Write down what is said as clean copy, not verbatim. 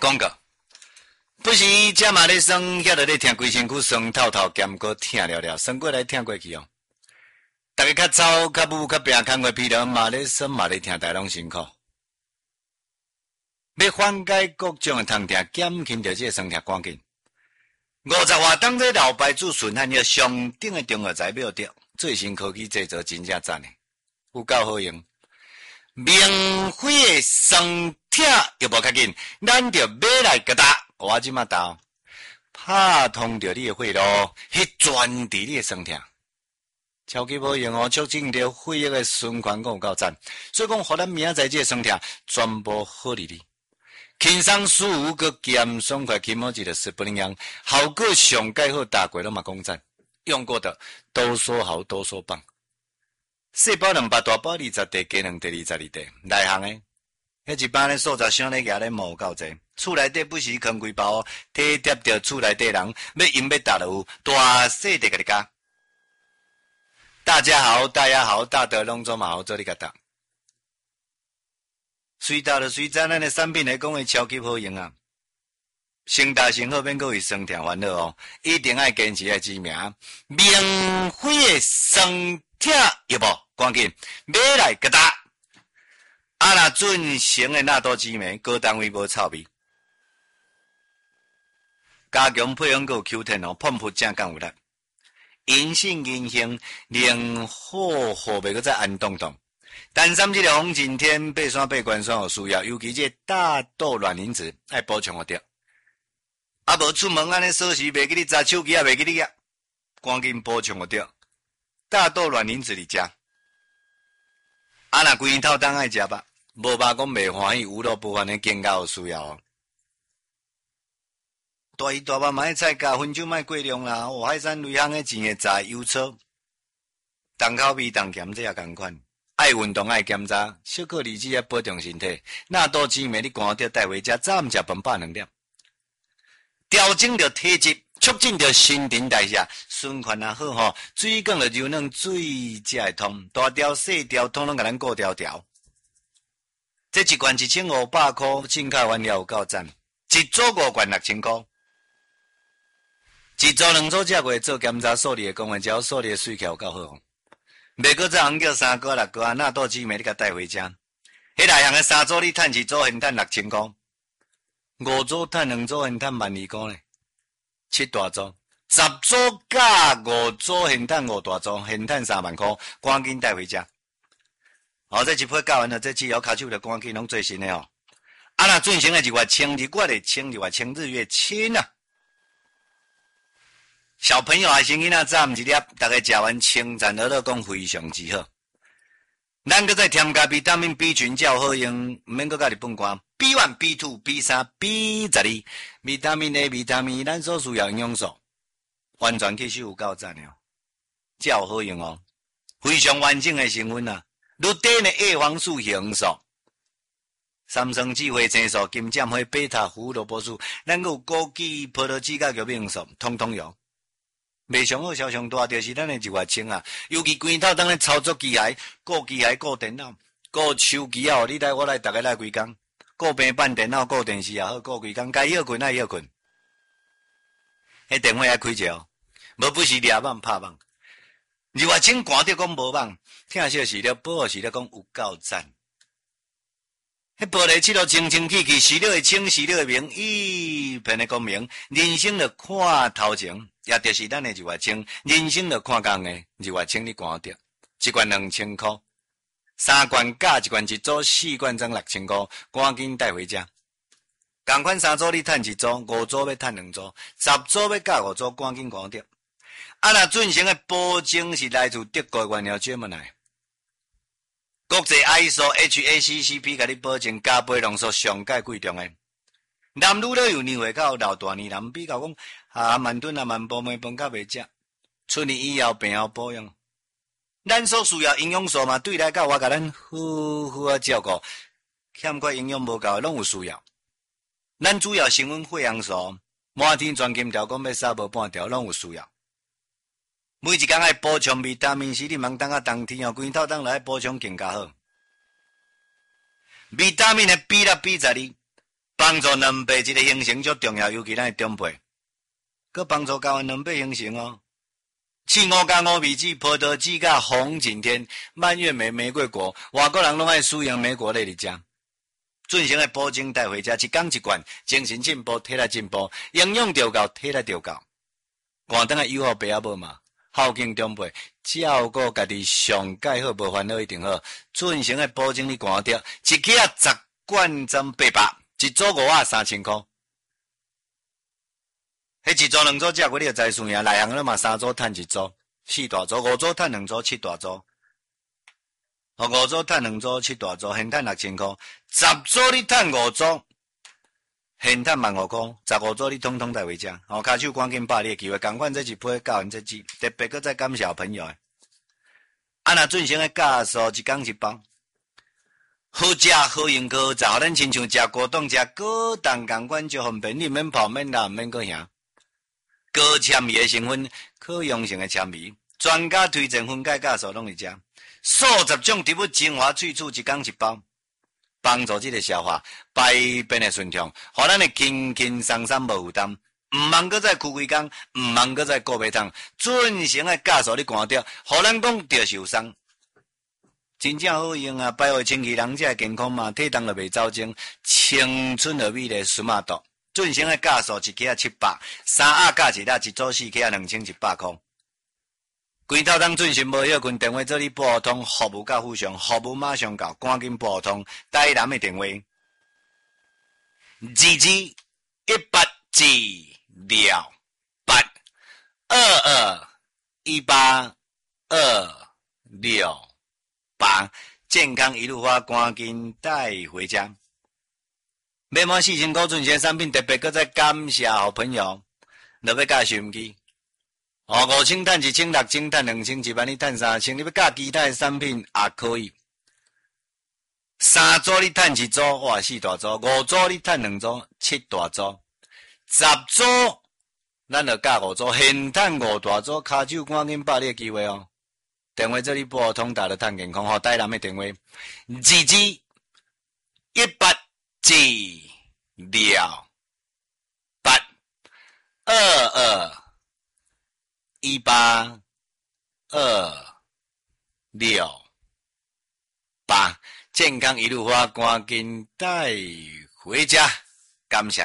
广告。不是这嘛咧酸，遐落咧听规身躯酸透透，兼个疼了了，酸过来疼过去哦。大家较早、较武、较病，看过疲劳嘛咧酸嘛咧疼，大拢辛苦。要缓解各种的疼痛，减轻着这个酸痛，赶紧。50外当这老牌子顺汉药上顶的中药材表着，最新科技制作真正赞的，有够好用。免费的酸痛又无较紧，咱着买来个打。我即马到，拍通着你的血路，去专治你的酸痛，超级好用哦！促进着血液的循环，有够赞。所以讲，互咱明仔载这酸痛全部好哩哩，轻松舒服个咸爽快，起码记得是不能样，效果上盖好，大过拢嘛讲赞，用过的都说好，都说棒。细包2包，大包20袋，鸡卵第22袋，内行诶。迄一般咧素杂箱咧，举咧毛够济，厝内底不时坑几包哦，体贴着厝内底人，要饮要打有大细地甲你讲。大家好，大家好，大德拢做嘛好做你甲答。随到了随在咱的产品来讲的超级好用啊！成大成好免搁为酸痛烦恼哦，一定要坚持来知名，免费的酸痛有无？赶紧买来甲答。啊那准成的纳多滋味，高单位无臭味，加强配方有 Q10 哦，喷扑正刚有力，阴性阴性，令好好袂搁再安动动。但三这个红景天背酸背关酸有需要，尤其这大豆卵磷脂爱补充着。啊无出门安尼锁匙袂记你砸手机也袂记你啊，赶紧补充着。大豆卵磷脂伫遮，啊那规套当爱食吧。无吧讲袂欢喜，有肉不欢的更加有需要哦。大鱼大肉买菜价，分酒卖过量啦。海产类行的钱的炸油炒，重口味重咸这也共款。爱运动爱检查，小可理智也保重身体。那多滋味你赶着带回家，早毋食饭饱2粒，调整着体质，促进着新陈代谢，循环也好吼。水管着柔软，水才会通，大条细条统统甲咱顾条条。这一罐1500块，进口原料有够赞，一组5罐6000块，一组2组才过做检查数理的公文，只要数理的水桥有够好。袂搁再行叫3个6个啊，那多姊妹你甲带回家。迄内行的3组你趁1组，现趁6000块，5组趁2组，现趁12000块呢。7大组，10组加5组，现趁5大组，现趁3万块，赶紧带回家。好，这一批教完了，这只要卡手的赶紧拢最新的哦。啊，那进行的日月清，日月的清，日月清，日月清啊！小朋友啊，先囡仔早一粒，大家食完清赞而乐讲非常之好。咱搁再添加维他命 B 群较好用，毋免搁甲日本关 B1、B2、B3、B12，维他命 A、维他命咱所需要营养素，完全吸收有够赞哦，较好用哦，非常完整的成分啊。绿底的 A 黄素、叶黄素、三酸酯、花青素、金针花、贝塔胡萝卜素，咱有枸杞、葡萄籽甲玉米黄素，通通有。卖上好销上大，就是咱的日月清啊！尤其规套当咧操作机械、顾机械、顾电脑、顾手机啊！你来我来，大家来规工，顾平板电脑、顾电视也好，顾规工，该休困爱休困。迄电话爱开者哦，无不是抓网拍网。日月清寒着讲无网，听说是了，保护是了讲有够赞。迄玻璃漆都清清气气，洗了会清，洗了会明，一片的光明。人生着看头前，也就是咱的日月清。人生着看工的日月清，你寒着一罐2000块，3罐加1罐一组，4罐装6000块，赶紧带回家。同款3组你趁1组，5组要趁2组，10组要加5组，赶紧寒着。啊，那准成的保证是来自德国原料Gemini，国际 ISO HACCP 甲你保证加倍浓缩上界贵重的。男女都有尿会到老大年，男比较讲慢炖啊慢煲糜饭较袂食，出年以后病后保养。咱所需要营养素嘛，对来到我甲咱好好啊照顾，欠缺营养无够拢有需要。咱主要成分血红素，满天全金条讲要杀无半条拢有需要。每一工爱补充维他命 C， 你茫当啊冬天哦，规套当来补充更加好。维他命的 B6、B12， 帮助两倍一个形成最重要，尤其咱的长辈，佮帮助台湾两倍形成哦。四五加五米子，葡萄枝甲红景天，蔓越莓玫瑰果，外国人拢爱使用美国类嚟食。准成的保证带回家，一天一罐，精神进步，体力进步，营养调够，体力调够。寒灯的友好爸阿母嘛，孝敬长辈，照顾家己上介好，无烦恼一定好。准成的保证你寒掉，一支啊10罐300，一组5啊3000块。迄一组两组食过你就知数呀，内行了嘛3组趁一组，4大组5组趁2组7大组，5组趁2组7大组，现趁6000块，10组你趁5组，现趁15000块，15组你统统带回家。卡手赶紧把你的机会，赶快这一批教完这支，特别搁再感谢朋友的。若准成的假数一天一包，好食好用好食，互咱亲像食果冻食果冻共款就方便，你免泡免辣免搁遐。高纤维的成分，可溶性的纤维，专家推荐分解假素拢会食，数十种植物精华萃取一天一包，帮助这个消化排便的顺畅，互咱的轻轻松松无负担，毋茫搁再哭规工，毋茫搁再顾袂通，准成的假素你看到，互咱讲着受伤，真正好用啊！百货清气人才健康嘛，体重就袂走精，青春和美丽苏马度。准成的假数一克啊700，3盒加一粒，一组4克啊2100块。规套当准成无要紧，电话做你拨通，服务甲附上，服务马上到，赶紧拨通。台南的电话22182218，健康一路发，赶紧带回家。买满4000块准成产品，特别搁再感谢好朋友，落要教收音机。5000趁1000，6000趁2000，1万你趁3000，你要教其他的产品也可以。3组你趁1组，哇4大组；5组你趁2组，7大组；10组咱就教5组，现趁5大组，卡手赶紧把你的机会哦。电话这里拨通，打了趁健康，台南的电话2218，健康一路发，赶紧带回家，感谢。